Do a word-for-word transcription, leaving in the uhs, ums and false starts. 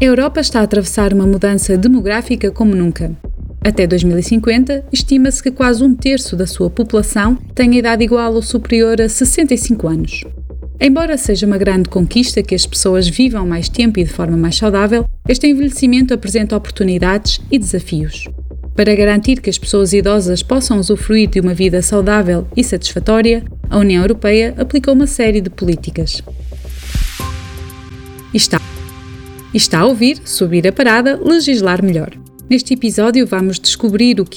A Europa está a atravessar uma mudança demográfica como nunca. Até dois mil e cinquenta, estima-se que quase um terço da sua população tenha idade igual ou superior a sessenta e cinco anos. Embora seja uma grande conquista que as pessoas vivam mais tempo e de forma mais saudável, este envelhecimento apresenta oportunidades e desafios. Para garantir que as pessoas idosas possam usufruir de uma vida saudável e satisfatória, a União Europeia aplicou uma série de políticas. E está, e está a ouvir Subir a Parada, Legislar Melhor. Neste episódio vamos descobrir o que